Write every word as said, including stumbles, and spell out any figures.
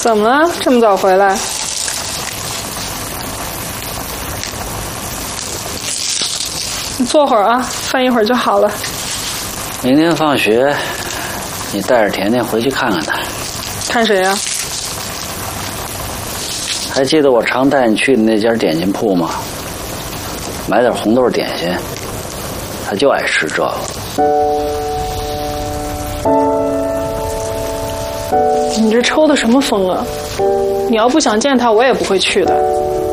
怎么了？这么早回来？你坐会儿啊，饭一会儿就好了。 明天放学，你带着甜甜回去看看他。 看谁呀？ 还记得我常带你去的那家点心铺吗？买点红豆点心，他就爱吃这个。 你这抽的什么风啊？你要不想见他，我也不会去的。